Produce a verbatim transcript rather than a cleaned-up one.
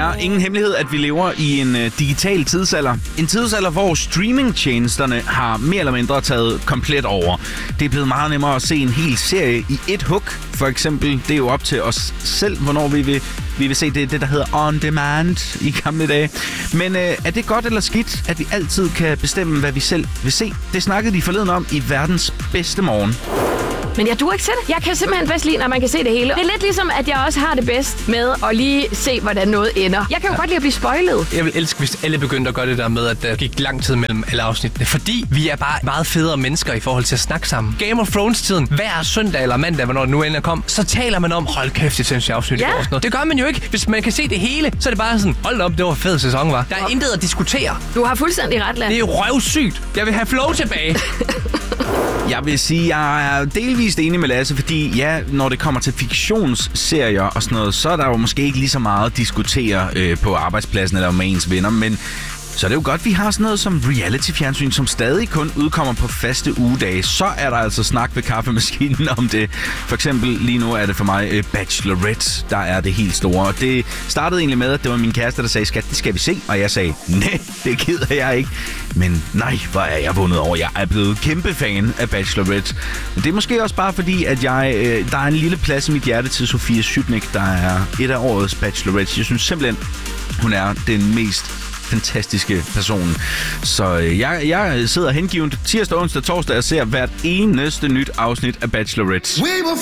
er ingen hemmelighed, at vi lever i en uh, digital tidsalder. En tidsalder, hvor streamingtjenesterne har mere eller mindre taget komplet over. Det er blevet meget nemmere at se en hel serie i et hug. For eksempel, det er jo op til os selv, hvornår vi vil, vi vil se det, det, der hedder on demand i gamle dage. Men uh, er det godt eller skidt, at vi altid kan bestemme, hvad vi selv vil se? Det snakkede de forleden om i verdens bedste morgen. Men jeg duer ikke til det. Jeg kan simpelthen bedst lide, når man kan se det hele. Det er lidt ligesom, at jeg også har det bedst med at lige se, hvordan noget ender. Jeg kan jo ja. godt lide at blive spoilet. Jeg vil elske, hvis alle begyndte at gøre det der med, at der gik lang tid mellem alle afsnittene. Fordi vi er bare meget federe mennesker i forhold til at snakke sammen. Game of Thrones-tiden, hver søndag eller mandag, hvornår det nu ender kom, så taler man om, hold kæft, det synes jeg afsnit. Ja. Det gør man jo ikke. Hvis man kan se det hele, så er det bare sådan, hold op, det var en fed sæson, var. Der er intet at diskutere. Du har fuldstændig ret, Land. Det er røvsygt. Jeg vil have flow tilbage. Jeg vil sige, jeg er delvist enig med Lasse, fordi ja, når det kommer til fiktionsserier og sådan noget, så er der jo måske ikke lige så meget at diskutere øh, på arbejdspladsen eller med ens venner, men så er det jo godt, vi har sådan noget som reality-fjernsyn, som stadig kun udkommer på faste ugedage. Så er der altså snak ved kaffemaskinen om det. For eksempel lige nu er det for mig uh, Bachelorette, der er det helt store. Det startede egentlig med, at det var min kæreste, der sagde, skat, det skal vi se. Og jeg sagde, nej, det gider jeg ikke. Men nej, hvor er jeg vundet over. Jeg er blevet kæmpe fan af Bachelorette. Men det er måske også bare fordi, at jeg, øh, der er en lille plads i mit hjerte til Sofie Sytnik, der er et af årets Bachelorette. Jeg synes simpelthen, hun er den mest fantastiske person. Så øh, jeg, jeg sidder hengivent tirsdag, onsdag, torsdag og ser hvert eneste nyt afsnit af Bachelorette.